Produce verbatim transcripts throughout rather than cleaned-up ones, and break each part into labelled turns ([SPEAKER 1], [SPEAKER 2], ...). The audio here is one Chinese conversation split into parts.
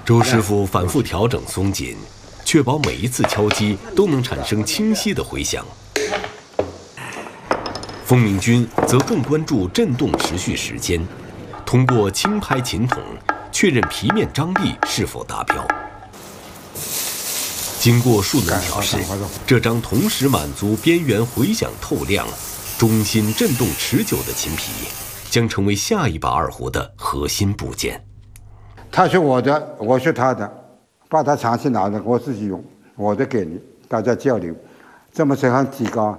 [SPEAKER 1] 周师傅反复调整松紧，确保每一次敲击都能产生清晰的回响。风明军则更关注震动持续时间，通过轻拍琴筒确认皮面张力是否达标。经过数轮调试，这张同时满足边缘回响透亮、中心震动持久的琴皮，将成为下一把二胡的核心部件。
[SPEAKER 2] 他学我的，我学他的，把他长期拿着，我自己用，我的给你，大家交流，这么才能提高。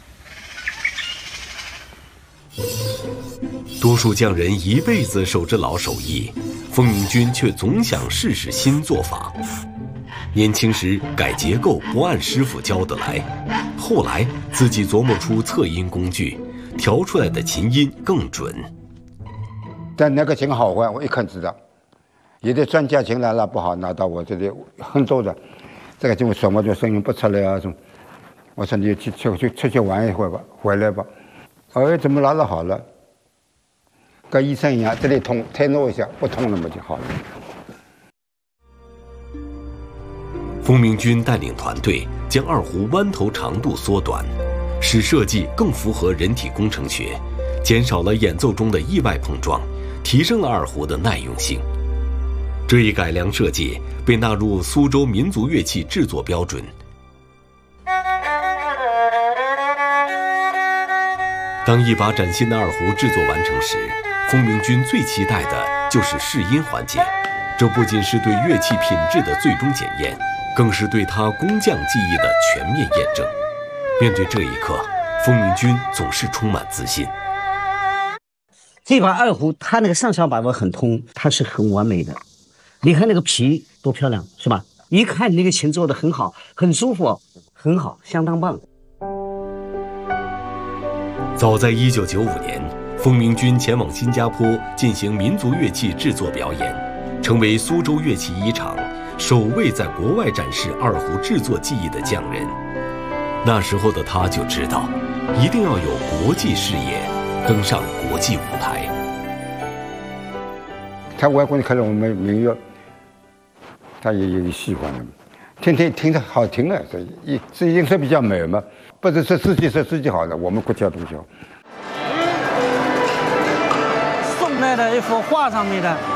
[SPEAKER 1] 多数匠人一辈子守着老手艺，风明军却总想试试新做法。年轻时改结构不按师傅教的来，后来自己琢磨出测音工具，调出来的琴音更准。
[SPEAKER 2] 但那个琴好坏，我一看知道。有的专家琴来了不好，拿到我这里很多的，这个就什么就声音不出来啊什么。我说你去去去出去玩一会儿吧，回来吧。哎，怎么拿了好了？跟医生一样，这里痛，推挪一下，不痛了嘛就好了。
[SPEAKER 1] 风明军带领团队将二胡弯头长度缩短，使设计更符合人体工程学，减少了演奏中的意外碰撞，提升了二胡的耐用性。这一改良设计被纳入苏州民族乐器制作标准。当一把崭新的二胡制作完成时，风明军最期待的就是试音环节。这不仅是对乐器品质的最终检验，更是对他工匠技艺的全面验证。面对这一刻，风明军总是充满自信。
[SPEAKER 3] 这把二胡，它那个上下把位很通，它是很完美的。你看那个皮多漂亮，是吧？一看你那个琴做的很好，很舒服，很好，相当棒。
[SPEAKER 1] 早在一九九五年，风明军前往新加坡进行民族乐器制作表演，成为苏州乐器一厂首位在国外展示二胡制作技艺的匠人。那时候的他就知道，一定要有国际视野，登上国际舞台。
[SPEAKER 2] 他外国人看到我们民乐，他也有喜欢的，听听听着好听了，所以这音色比较美嘛，不是说自己说自己好的，我们国家东西好。
[SPEAKER 4] 宋代的一幅画上面的。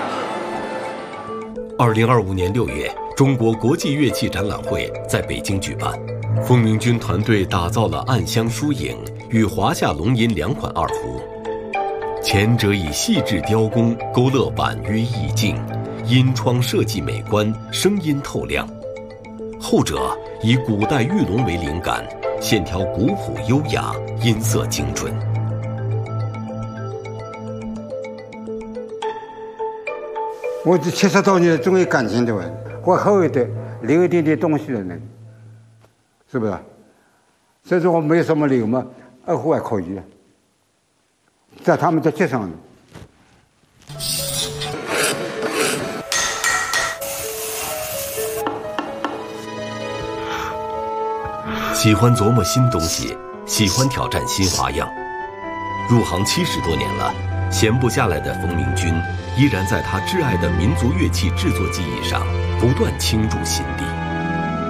[SPEAKER 1] 二零二五年六月，中国国际乐器展览会在北京举办，风明军团队打造了暗香疏影与华夏龙吟两款二胡，前者以细致雕工勾勒婉约意境，音窗设计美观，声音透亮；后者以古代玉龙为灵感，线条古朴优雅，音色精准。
[SPEAKER 2] 我这七十多年总有感情的人，我后一代留一点点东西的人，是不是？所以说我没有什么留嘛，二胡还可以的，在他们在街上。
[SPEAKER 1] 喜欢琢磨新东西，喜欢挑战新花样。入行七十多年了，闲不下来的风明军依然在他挚爱的民族乐器制作技艺上不断倾注心力。